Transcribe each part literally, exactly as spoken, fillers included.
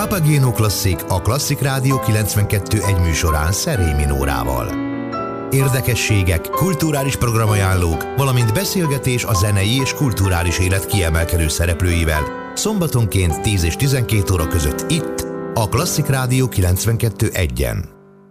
Papageno Klasszik a Klasszik Rádió kilencvenkettő egy műsorán Szerémi Nórával. Érdekességek, kulturális programajánlók, valamint beszélgetés a zenei és kulturális élet kiemelkedő szereplőivel szombatonként tíz és tizenkét óra között itt, a Klasszik Rádió kilencvenkettő egyen.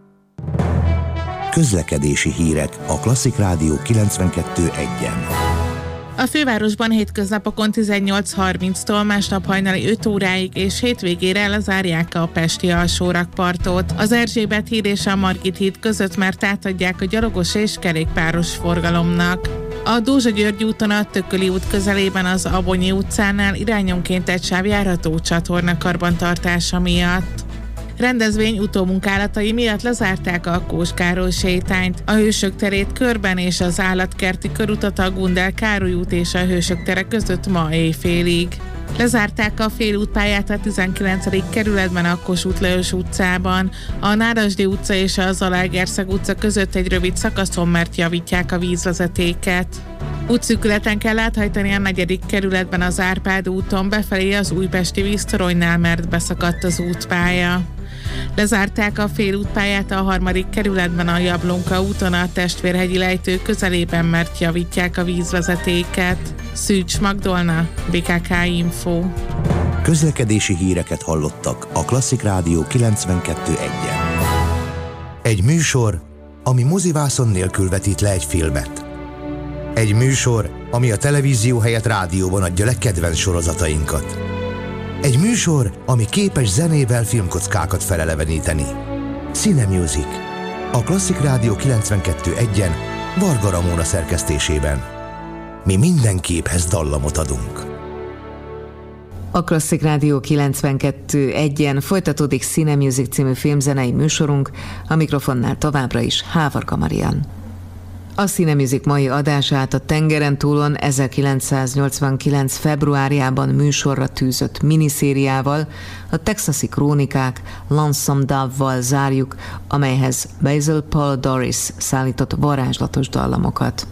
Közlekedési hírek a Klasszik Rádió kilencvenkettő egyen. A fővárosban hétköznapokon tizennyolc harminctól, másnap hajnali öt óráig és hétvégére lezárják a pesti alsórakpartot. Az Erzsébet híd és a Margit híd között mert átadják a gyalogos és kerékpáros forgalomnak. A Dózsa-György úton a Tököli út közelében az Abonyi utcánál irányonként egy sáv járható csatorna karbantartása miatt. Rendezvény utómunkálatai miatt lezárták a Kós Károly sétányt, a Hősök terét körben és az állatkerti körutat a Gundel Károly út és a Hősök tere között ma éjfélig. Lezárták a félútpályát a tizenkilencedik kerületben a Kossuth Lajos utcában, a Nádasdy utca és a Zalaegerszeg utca között egy rövid szakaszon, mert javítják a vízvezetéket. Útszűkületen kell áthajtani a negyedik kerületben az Árpád úton befelé az újpesti víztoronynál, mert beszakadt az útpálya. Lezárták a félútpályát a harmadik kerületben a Jablonka úton a Testvérhegyi lejtő közelében, mert javítják a vízvezetéket. Szűcs Magdolna, bé ká ká Info. Közlekedési híreket hallottak a Klasszik Rádió kilencvenkettő egyen. Egy műsor, ami mozivászon nélkül vetít le egy filmet. Egy műsor, ami a televízió helyett rádióban adja le kedvenc sorozatainkat. Egy műsor, ami képes zenével filmkockákat feleleveníteni. Cine Music. A Klasszik Rádió kilencvenkettő egyen Varga Ramóna szerkesztésében. Mi minden képhez dallamot adunk. A Klasszik Rádió kilencvenkettő egyen folytatódik Cine Music című filmzenei műsorunk, a mikrofonnál továbbra is Hávarga Marian. A Cine Music mai adását a Tengeren túlon ezerkilencszáznyolcvankilenc februárjában műsorra tűzött miniszériával, a Texasi Krónikák Lonesome Dove-val zárjuk, amelyhez Basil Paul Doris szállított varázslatos dallamokat.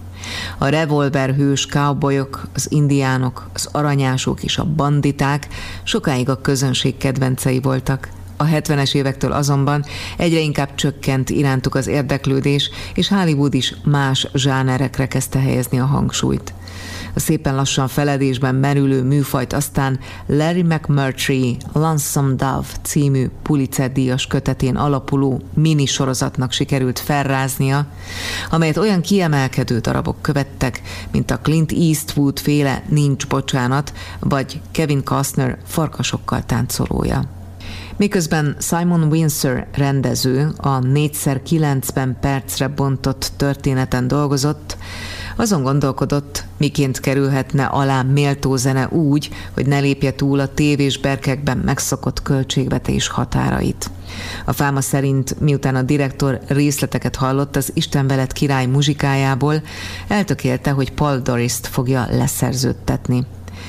A revolverhős cowboyok, az indiánok, az aranyások és a banditák sokáig a közönség kedvencei voltak. A hetvenes évektől azonban egyre inkább csökkent irántuk az érdeklődés, és Hollywood is más zsánerekre kezdte helyezni a hangsúlyt. A szépen lassan feledésben merülő műfajt aztán Larry McMurtry Lonesome Dove című Pulitzer-díjas kötetén alapuló minisorozatnak sikerült felráznia, amelyet olyan kiemelkedő darabok követtek, mint a Clint Eastwood féle Nincs bocsánat, vagy Kevin Costner Farkasokkal táncolója. Miközben Simon Windsor rendező a négyszer kilencven percre bontott történeten dolgozott, azon gondolkodott, miként kerülhetne alá méltó zene úgy, hogy ne lépje túl a tévés berkekben megszokott költségvetés határait. A fáma szerint, miután a direktor részleteket hallott az Isten veled király muzsikájából, eltökélte, hogy Paul Dorist fogja leszerződtetni.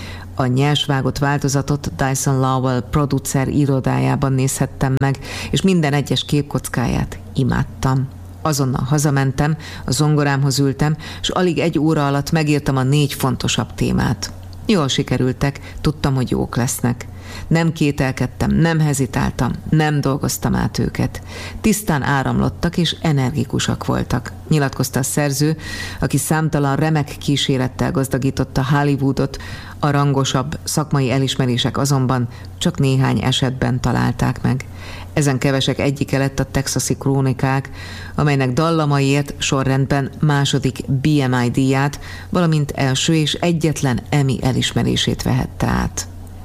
A nyersvágott változatot Dyson Lowell producer irodájában nézhettem meg, és minden egyes képkockáját imádtam. Azonnal hazamentem, a zongorámhoz ültem, és alig egy óra alatt megírtam a négy fontosabb témát. Jól sikerültek, tudtam, hogy jók lesznek. Nem kételkedtem, nem hezitáltam, nem dolgoztam át őket. Tisztán áramlottak és energikusak voltak, nyilatkozta a szerző, aki számtalan remek kísérettel gazdagította Hollywoodot, a rangosabb szakmai elismerések azonban csak néhány esetben találták meg. Ezen kevesek egyike lett a Texasi Krónikák, amelynek dallamaiért sorrendben második bé em i díját, valamint első és egyetlen Emmy elismerését vehette át.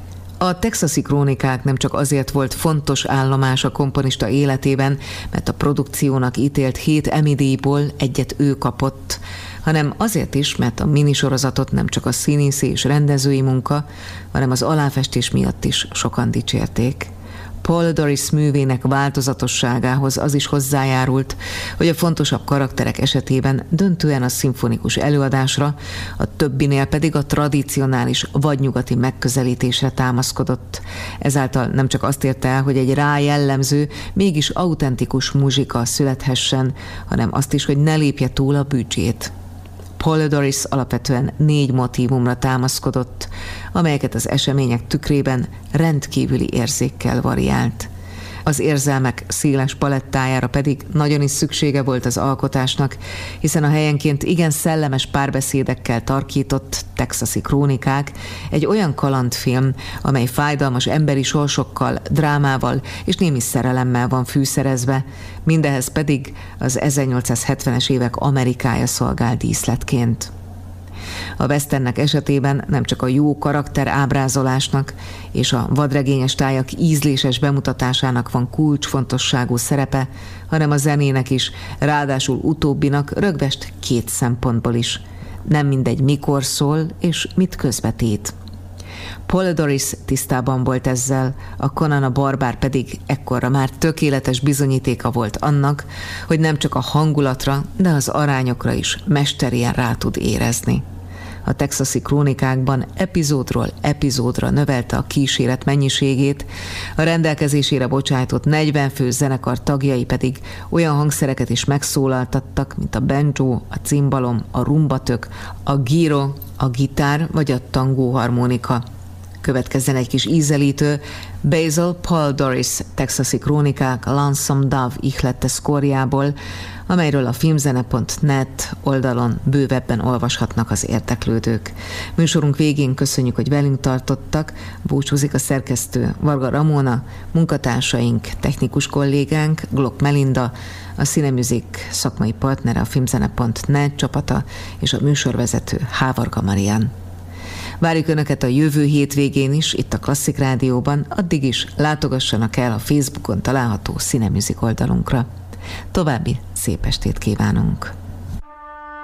A Texasi Krónikák nem csak azért volt fontos állomás a komponista életében, mert a produkciónak ítélt hét Emmy-díjból egyet ő kapott, hanem azért is, mert a minisorozatot nem csak a színészi és rendezői munka, hanem az aláfestés miatt is sokan dicsérték. Paul Doris művének változatosságához az is hozzájárult, hogy a fontosabb karakterek esetében döntően a szimfonikus előadásra, a többinél pedig a tradicionális vadnyugati megközelítésre támaszkodott. Ezáltal nem csak azt érte el, hogy egy rá jellemző, mégis autentikus muzsika születhessen, hanem azt is, hogy ne lépje túl a büdzsét. Paul Doris alapvetően négy motívumra támaszkodott: amelyeket az események tükrében rendkívüli érzékkel variált. Az érzelmek széles palettájára pedig nagyon is szüksége volt az alkotásnak, hiszen a helyenként igen szellemes párbeszédekkel tarkított Texasi Krónikák egy olyan kalandfilm, amely fájdalmas emberi sorsokkal, drámával és némi szerelemmel van fűszerezve, mindehez pedig az ezernyolcszázhetvenes évek Amerikája szolgál díszletként. A westernnek esetében nem csak a jó karakter ábrázolásnak és a vadregényes tájak ízléses bemutatásának van kulcsfontosságú szerepe, hanem a zenének is, ráadásul utóbbinak rögvest két szempontból is. Nem mindegy, mikor szól és mit közvetít. Paul Doris tisztában volt ezzel, a Conan a barbár pedig ekkorra már tökéletes bizonyítéka volt annak, hogy nem csak a hangulatra, de az arányokra is mesterien rá tud érezni. A Texasi Krónikákban epizódról epizódra növelte a kíséret mennyiségét, a rendelkezésére bocsájtott negyven fő zenekar tagjai pedig olyan hangszereket is megszólaltattak, mint a banjo, a cimbalom, a rumbatök, a gyro, a gitár vagy a tangóharmonika. Következzen egy kis ízelítő, Basil Paul Doris Texasi Krónikák Lonesome Dove ihlette szkórjából, amelyről a filmzene pont net oldalon bővebben olvashatnak az érdeklődők. Műsorunk végén köszönjük, hogy velünk tartottak, búcsúzik a szerkesztő Varga Ramona, munkatársaink, technikus kollégánk, Glock Melinda, a Cinemusic szakmai partnere, a filmzene pont net csapata és a műsorvezető Hávarga Marian. Várjuk Önöket a jövő hétvégén is, itt a Klasszik Rádióban, addig is látogassanak el a Facebookon található Cinemusic oldalunkra. További szép estét kívánunk!